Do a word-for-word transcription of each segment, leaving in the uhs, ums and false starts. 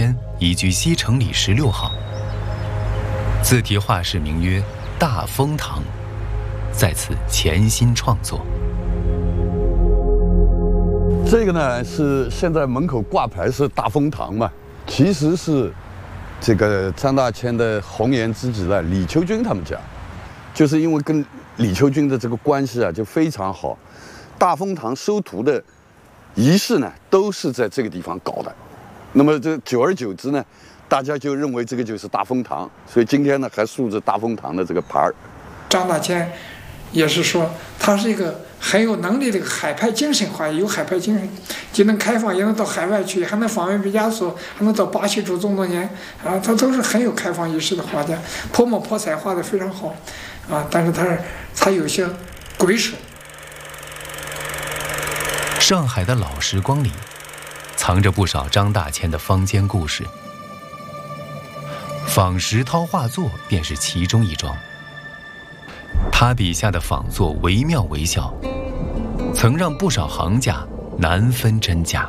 迁移居西城里十六号，字题画室名曰大风堂，在此潜心创作。 这个呢是现在门口挂牌是大风堂嘛，其实是这个张大千的红颜知己呢李秋君他们家，就是因为跟李秋君的这个关系啊就非常好，大风堂收徒的仪式呢都是在这个地方搞的。那么这久而久之呢，大家就认为这个就是大风堂，所以今天呢还竖着大风堂的这个牌儿。 张大千也是说，他是一个很有能力的一个海派精神画家，有海派精神，既能开放，也能到海外去，还能访问毕加索，还能到巴西住这么多年啊，他都是很有开放意识的画家，泼墨泼彩画的非常好啊，但是他是他有些鬼手。 上海的老时光里，藏着不少张大千的坊间故事，仿石涛画作便是其中一桩。他笔下的仿作惟妙惟肖，曾让不少行家难分真假。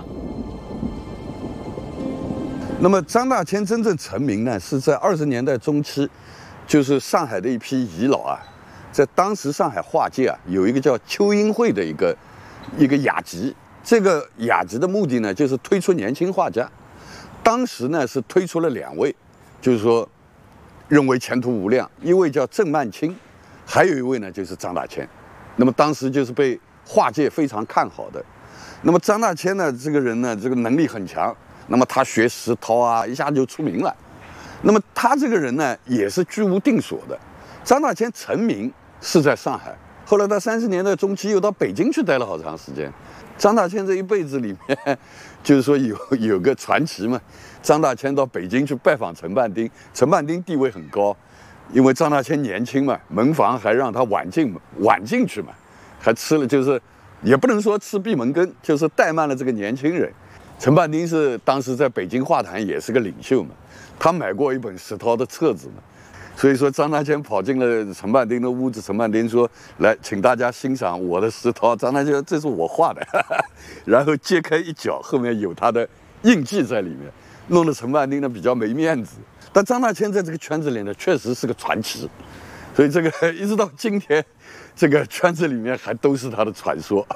那么张大千真正成名呢，是在二十年代中期，就是上海的一批遗老啊，在当时上海画界啊有一个叫秋英会的一个一个雅集。这个雅集的目的呢，就是推出年轻画家。当时呢是推出了两位，就是说认为前途无量，一位叫郑曼青，还有一位呢就是张大千。那么当时就是被画界非常看好的。那么张大千呢这个人呢，这个能力很强，那么他学石涛啊，一下就出名了。那么他这个人呢也是居无定所的。张大千成名是在上海，后来到三十年代中期又到北京去待了好长时间。张大千这一辈子里面，就是说有有个传奇嘛。张大千到北京去拜访陈半丁，陈半丁地位很高，因为张大千年轻嘛，门房还让他晚进晚进去嘛，还吃了就是也不能说吃闭门羹，就是怠慢了这个年轻人。陈半丁是当时在北京画坛也是个领袖嘛，他买过一本石涛的册子嘛。所以说张大千跑进了陈半丁的屋子，陈半丁说：“来，请大家欣赏我的石涛。”张大千说：“这是我画的。”然后揭开一角，后面有他的印记在里面，弄得陈半丁呢比较没面子。但张大千在这个圈子里呢，确实是个传奇，所以这个一直到今天，这个圈子里面还都是他的传说。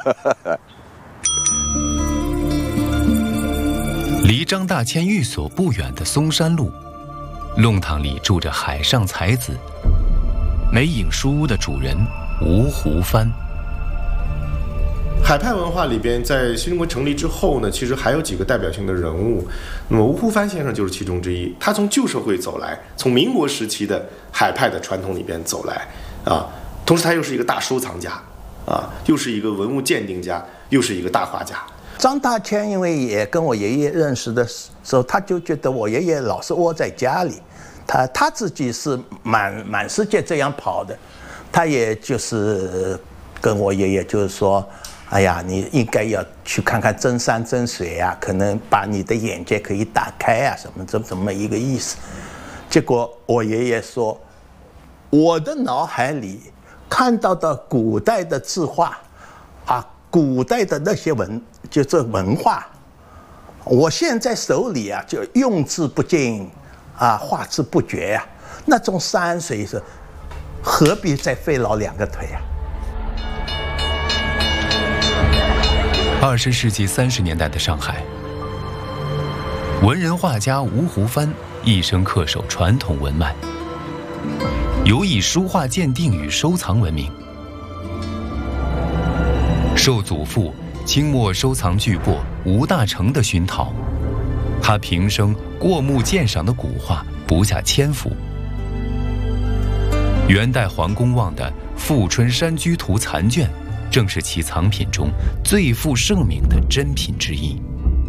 离张大千寓所不远的松山路，弄堂里住着海上才子，美影书屋的主人吴湖帆。 海派文化里边，在新中国成立之后呢，其实还有几个代表性的人物。那么吴湖帆先生就是其中之一。他从旧社会走来，从民国时期的海派的传统里边走来啊，同时他又是一个大收藏家啊，又是一个文物鉴定家，又是一个大画家。 张大千因为也跟我爷爷认识的时候，他就觉得我爷爷老是窝在家里，他他自己是满满世界这样跑的，他也就是跟我爷爷就是说，哎呀，你应该要去看看真山真水啊，可能把你的眼界可以打开啊，什么这这么一个意思。结果我爷爷说，我的脑海里看到的古代的字画啊，古代的那些文就是文化，我现在手里啊就用字不尽啊，画字不绝呀、啊，那种山水是何必再费劳两个腿啊？ 二十世纪三十年代的上海，文人画家吴湖帆一生恪守传统文脉，尤以书画鉴定与收藏闻名。受祖父清末收藏巨擘吴大成的熏陶，他平生过目鉴赏的古画不下千幅。元代黄公望的《富春山居图》残卷，正是其藏品中最负盛名的珍品之一。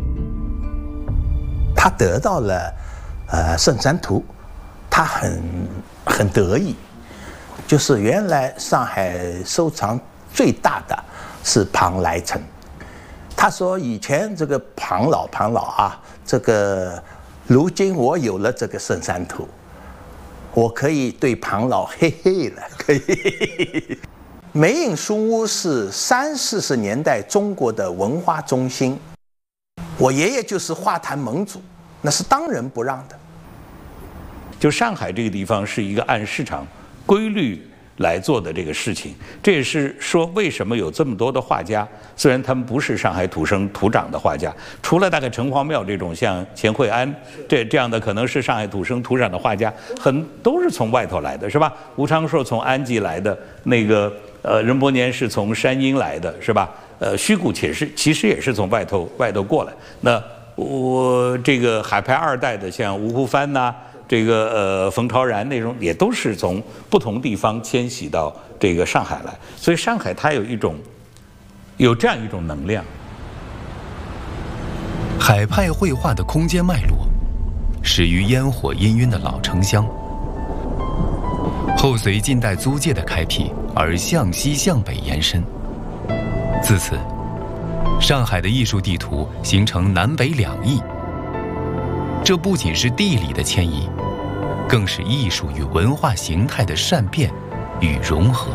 他得到了呃圣山图，他很很得意。就是原来上海收藏最大的是庞来成，他说以前这个庞老庞老啊，这个如今我有了这个圣山图，我可以对庞老嘿嘿了，可以。美影书屋是三四十年代中国的文化中心，我爷爷就是画坛盟主， 那是当仁不让的。 就上海这个地方是一个按市场规律来做的这个事情，这也是说为什么有这么多的画家，虽然他们不是上海土生土长的画家，除了大概城隍庙这种像钱惠安这这样的可能是上海土生土长的画家，很都是从外头来的，是吧？吴昌硕从安吉来的，那个呃任伯年是从山阴来的，是吧？呃，虚谷且是其实也是从外头外头过来。那我这个海派二代的，像吴湖帆呐、啊。这个呃，冯超然那种也都是从不同地方迁徙到这个上海来，所以上海它有一种有这样一种能量。 海派绘画的空间脉络，始于烟火氤氲的老城乡，后随近代租界的开辟而向西向北延伸。自此，上海的艺术地图形成南北两翼。这不仅是地理的迁移，更是艺术与文化形态的善变与融合。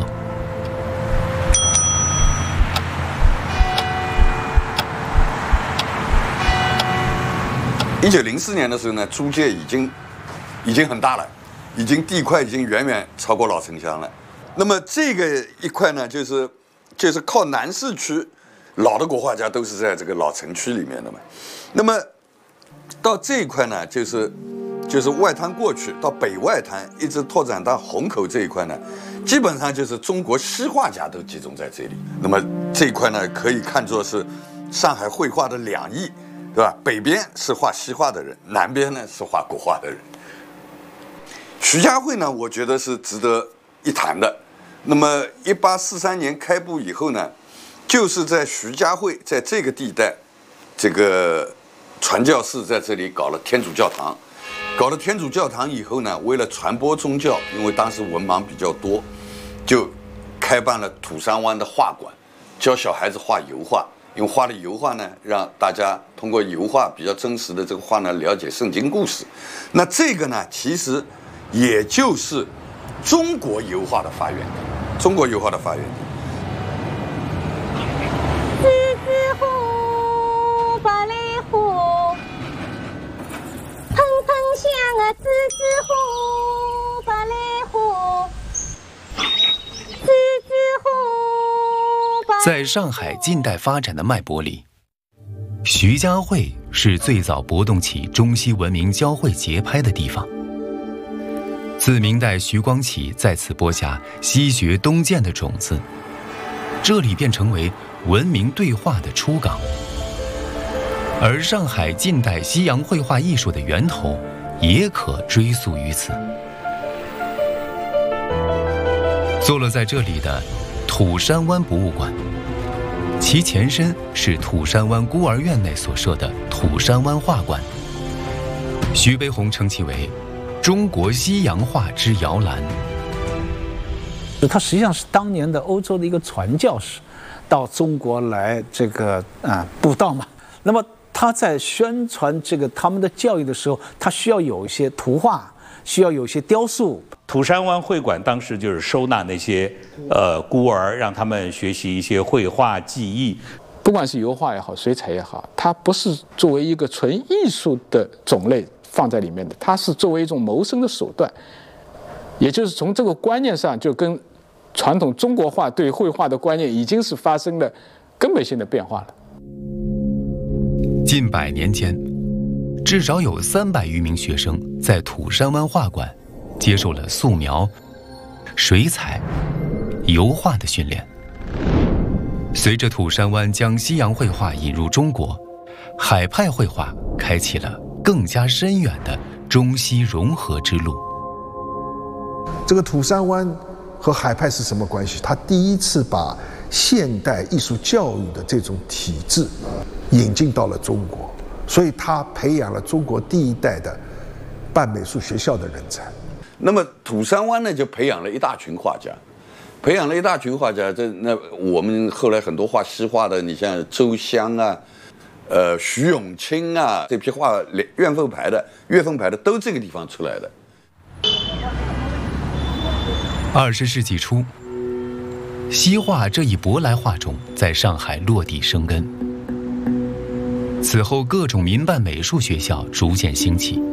一九零四年的时候呢，租界已经已经很大了，已经地块已经远远超过老城乡了。那么这个一块呢，就是就是靠南市区，老的国画家都是在这个老城区里面的嘛。那么到这一块呢，就是就是外滩过去到北外滩，一直拓展到虹口这一块呢，基本上就是中国西画家都集中在这里。那么这一块呢，可以看作是上海绘画的两翼，对吧？北边是画西画的人，南边呢是画国画的人。徐家汇呢，我觉得是值得一谈的。那么一八四三年开埠以后呢，就是在徐家汇在这个地带，这个传教士在这里搞了天主教堂，搞了天主教堂以后呢，为了传播宗教，因为当时文盲比较多，就开办了土山湾的画馆，教小孩子画油画。因为画的油画呢，让大家通过油画比较真实的这个画呢，了解圣经故事。那这个呢，其实也就是中国油画的发源地，中国油画的发源地。 狮子湖，芭蕾湖，砰砰响啊，狮子湖，芭蕾湖，狮子湖。 在上海近代发展的脉搏里，徐家汇是最早搏动起中西文明交汇节拍的地方。自明代徐光启在此播下西学东渐的种子，这里便成为文明对话的初港。而上海近代西洋绘画艺术的源头，也可追溯于此。坐落在这里的土山湾博物馆，其前身是土山湾孤儿院内所设的土山湾画馆。徐悲鸿称其为中国西洋画之摇篮。 它实际上是当年的欧洲的一个传教士到中国来这个啊布道嘛。那么他在宣传这个他们的教育的时候，他需要有一些图画，需要有一些雕塑。 土山湾会馆当时就是收纳那些呃孤儿，让他们学习一些绘画技艺。 不管是油画也好，水彩也好，它不是作为一个纯艺术的种类放在里面的，它是作为一种谋生的手段。也就是从这个观念上，就跟传统中国画对绘画的观念已经是发生了根本性的变化了。 近百年间，至少有三百余名学生在土山湾画馆接受了素描、水彩、油画的训练。随着土山湾将西洋绘画引入中国，海派绘画开启了更加深远的中西融合之路。 这个土山湾和海派是什么关系？他第一次把现代艺术教育的这种体制引进到了中国，所以他培养了中国第一代的办美术学校的人才。 那么土山湾呢，就培养了一大群画家，培养了一大群画家。这那我们后来很多画西画的，你像周湘啊，呃，徐永清啊，这批画院凤牌的、岳凤牌的，都这个地方出来的。 二十世纪初，西画这一舶来画种在上海落地生根。此此后，各种民办美术学校逐渐兴起。